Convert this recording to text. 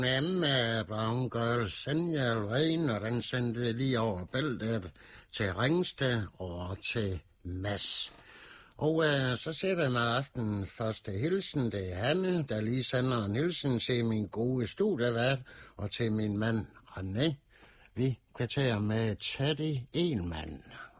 Emma Brown Girl, send your rain, og den sendte lige over bæltet til Ringsted og til Mads. Og så sætter jeg mig aften første hilsen. Det er Hanne, der lige sender en hilsen til min gode studievært og til min mand René. Vi kvarterer med Teddy Elman.